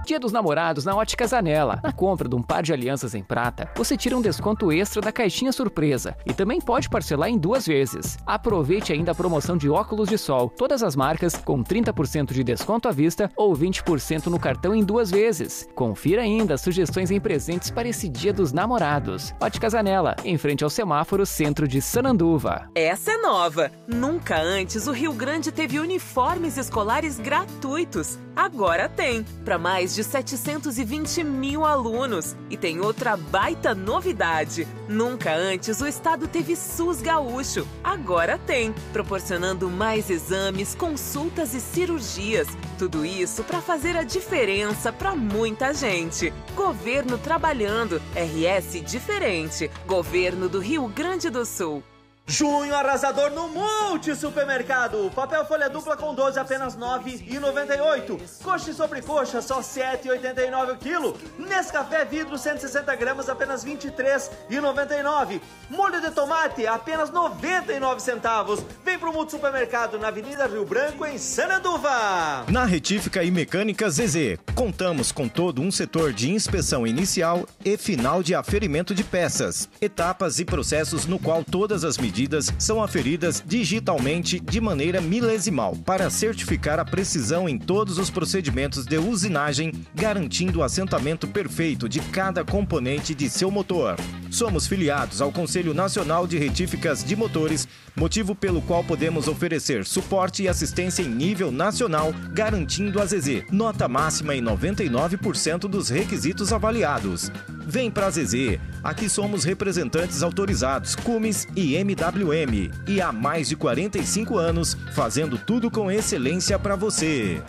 Dia dos Namorados na Óticas Anela. Na compra de um par de alianças em prata, você tira um desconto extra da caixinha surpresa e também pode parcelar em 2 vezes. Aproveite ainda a promoção de óculos de sol, todas as marcas com 30% de desconto à vista ou 20% no cartão em 2 vezes. Confira ainda as sugestões em presentes para esse Dia dos Namorados. Óticas Anela, em frente ao semáforo centro de Sananduva. Essa é nova. Nunca antes o Rio Grande teve uniformes escolares gratuitos. Agora tem, para mais de 720 mil alunos. E tem outra baita novidade. Nunca antes o estado teve SUS gaúcho. Agora tem, proporcionando mais exames, consultas e cirurgias. Tudo isso para fazer a diferença para muita gente. Governo trabalhando, RS diferente. Governo do Rio Grande do Sul. Junho arrasador no Multi Supermercado. Papel folha dupla com 12 apenas R$ 9,98. Coxa e sobrecoxa só R$ 7,89 o quilo. Nescafé vidro 160 gramas apenas R$ 23,99. Molho de tomate apenas 99 centavos. Vem pro Multi Supermercado na Avenida Rio Branco em Sananduva. Na Retífica e Mecânica ZZ, contamos com todo um setor de inspeção inicial e final de aferimento de peças, etapas e processos no qual todas as medidas são aferidas digitalmente de maneira milesimal para certificar a precisão em todos os procedimentos de usinagem, garantindo o assentamento perfeito de cada componente de seu motor. Somos filiados ao Conselho Nacional de Retíficas de Motores, motivo pelo qual podemos oferecer suporte e assistência em nível nacional, garantindo a ZZ nota máxima em 99% dos requisitos avaliados. Vem pra ZZ, aqui somos representantes autorizados Cumes e MWM e há mais de 45 anos fazendo tudo com excelência para você.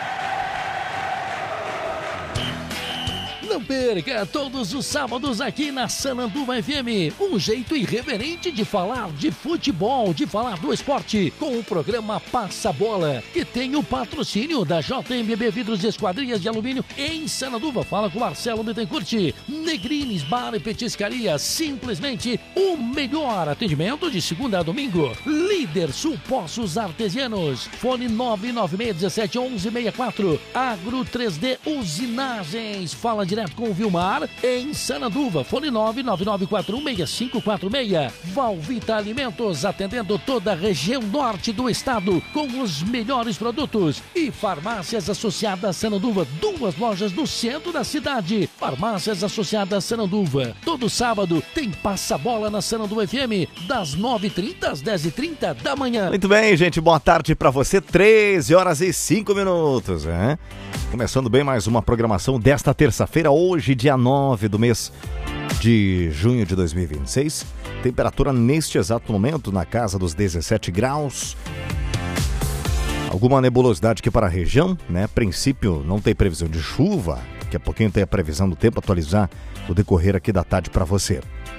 Não perca todos os sábados aqui na Sananduva FM, um jeito irreverente de falar de futebol, de falar do esporte, com o programa Passa Bola, que tem o patrocínio da JMB Vidros e Esquadrias de Alumínio em Sananduva. Fala com Marcelo Bittencourt. Negrines Bar e Petiscaria, simplesmente o melhor atendimento de segunda a domingo. Líder Sul Poços Artesianos, fone 996171164. Agro 3D Usinagens, fala direto com o Vilmar em Sananduva, fone 999416546. Valvita Alimentos, atendendo toda a região norte do estado com os melhores produtos. E Farmácias Associadas Sananduva, 2 lojas no centro da cidade. Farmácias Associadas Sananduva, todo sábado tem Passa-Bola na Sananduva FM, das 9h30 às 10h30 da manhã. Muito bem, gente, boa tarde pra você, 13h05, né? Começando bem mais uma programação desta terça-feira, hoje, dia 9 do mês de junho de 2026. Temperatura neste exato momento na casa dos 17 graus. Alguma nebulosidade aqui para a região, né? A princípio não tem previsão de chuva. Daqui a pouquinho tem a previsão do tempo, atualizar o decorrer aqui da tarde para você.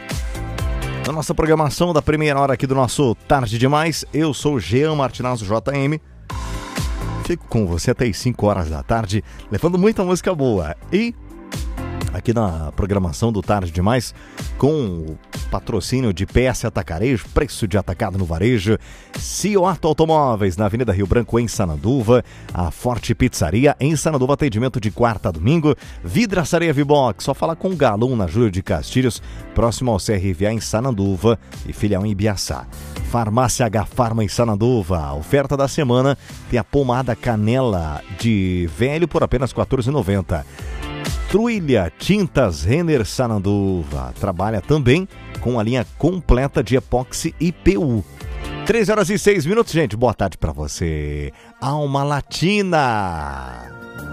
Na nossa programação da primeira hora aqui do nosso Tarde Demais, eu sou o Jean Martinazzo JM. Fico com você até as 5 horas da tarde, levando muita música boa. E aqui na programação do Tarde Demais, com o patrocínio de PS Atacarejo, preço de atacado no varejo, Cioto Automóveis, na Avenida Rio Branco, em Sananduva, a Forte Pizzaria, em Sananduva, atendimento de quarta a domingo, Vidraçaria Vibox, só fala com Galum, na Júlio de Castilhos, próximo ao CRVA, em Sananduva, e filial em Ibiaçá. Farmácia H Farma em Sananduva, a oferta da semana tem a pomada canela de velho por apenas R$ 14,90. Trilha Tintas Renner Sananduva trabalha também com a linha completa de epóxi e PU. 13h06, gente, boa tarde pra você. Alma Latina.